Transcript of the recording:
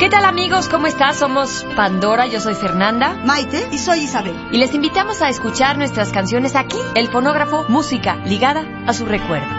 ¿Qué tal, amigos? ¿Cómo estás? Somos Pandora, yo soy Fernanda, Maite y soy Isabel. y les invitamos a escuchar nuestras canciones aquí, El Fonógrafo, música ligada a su recuerdo.